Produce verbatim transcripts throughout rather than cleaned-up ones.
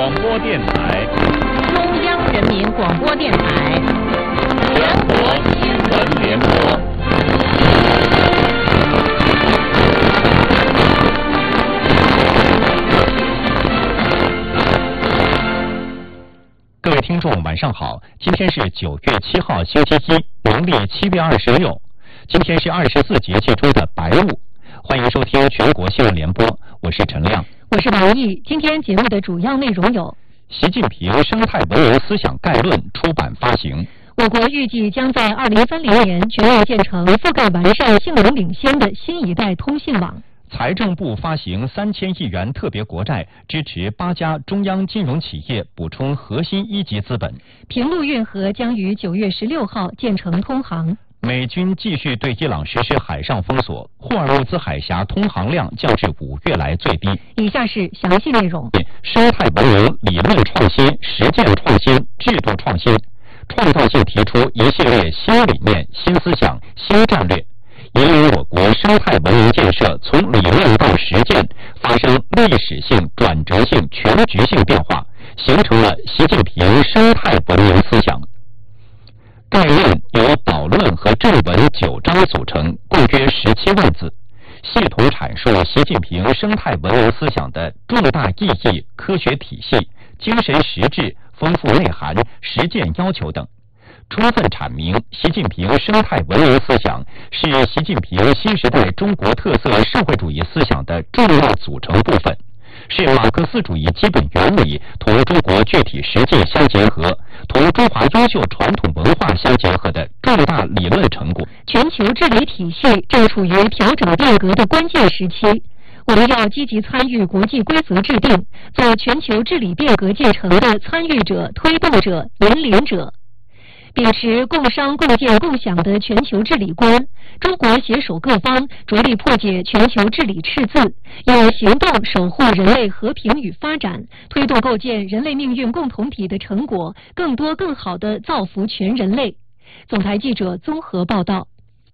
广播电台， 中央人民广播电台， 全国新闻联播。 各位听众，晚上好！今天是九月七号，星期一，农历七月二十六。今天是二十四节气中的白露。欢迎收听全国新闻联播，我是陈亮， 我是王毅。今天节目的主要内容有： 习近平生态文明思想概论出版发行。 我国预计将在二零三零年全面建成覆盖完善、性能领先的新一代通信网。 财政部发行三千亿元特别国债，支持八家中央金融企业补充核心一级资本。 平陆运河将于九月十六号建成通航。 美军继续对伊朗实施海上封锁，霍尔木兹海峡通航量降至五月来最低。 以下是详细内容。 生态文明理论创新、实践创新、制度创新，创造性提出一系列新理念、新思想、新战略，引领我国生态文明建设从理论到实践发生历史性、转折性、全局性变化，形成了习近平生态文明思想。概论由导论和正文九章组成，共约十七万字，系统阐述习近平生态文明思想的重大意义、科学体系、精神实质、丰富内涵、实践要求等，充分阐明习近平生态文明思想是习近平新时代中国特色社会主义思想的重要组成部分，是马克思主义基本原理同中国具体实践相结合，同中华优秀传统文化相结合的重大理论成果。 全球治理体系正处于调整变革的关键时期，我们要积极参与国际规则制定，做全球治理变革进程的参与者、推动者、引领者。秉持共商共建共享的全球治理观，中国携手各方，着力破解全球治理赤字，用行动守护人类和平与发展，推动构建人类命运共同体的成果，更多更好地造福全人类。总台记者综合报道。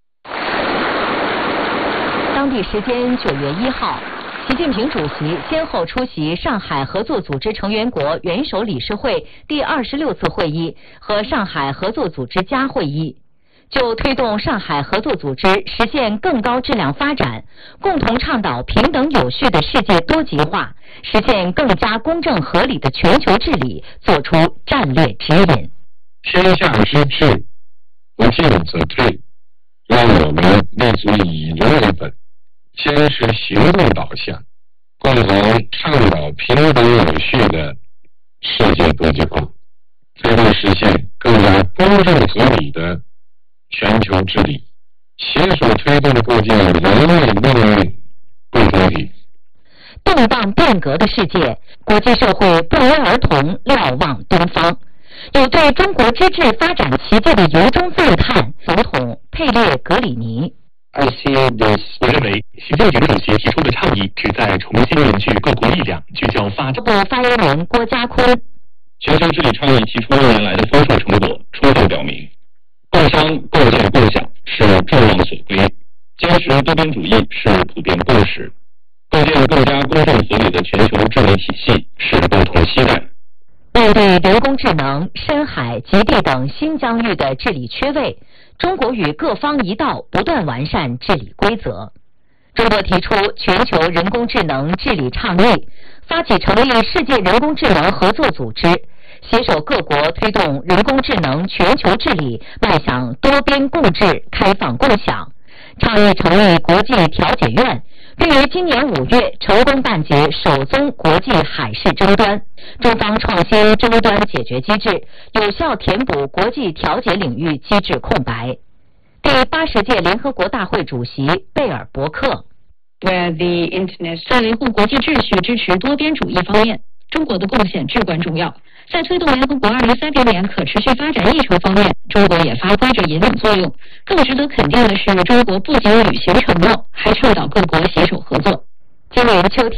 当地时间九月一号，习近平主席先后出席上海合作组织成员国元首理事会第二十六次会议和上海合作组织加会议，就推动上海合作组织实现更高质量发展，共同倡导平等有序的世界多极化，实现更加公正合理的全球治理，作出战略指引。 天下之治，不进则退，让我们立足以人为本，坚持行动导向，共同倡导平等有序的世界多极化，推动实现更加公正合理的全球治理，携手推动构建人类命运共同体。 动荡变革的世界，国际社会不约而同瞭望东方。有对中国之治发展奇迹的由衷赞叹，总统佩列格里尼。 I see this. 我认为，习近平主席提出的倡议旨在重新凝聚各国力量，聚焦发展。 部发言人郭家坤。 全球治理倡议提出多年来的丰硕成果，充分表明，共商共建共享是众望所归，坚持多边主义是普遍共识，构建更加公正合理的全球治理体系是共同期待。 面对人工智能、深海、极地等新疆域的治理缺位，中国与各方一道不断完善治理规则。中国提出全球人工智能治理倡议，发起成立世界人工智能合作组织，携手各国推动人工智能全球治理迈向多边共治、开放共享。倡议成立国际调解院，并于今年五月成功办结首宗国际海事争端。中方创新争端解决机制，有效填补国际调解领域机制空白。第八十届联合国大会主席贝尔伯克。 Where the internet 在维护国际秩序、支持多边主义方面，中国的贡献至关重要。在推动联合国二零三零年可持续发展议程方面，中国也发挥着引领作用。更值得肯定的是，中国不仅履行承诺，还倡导各国携手合作。 今年秋天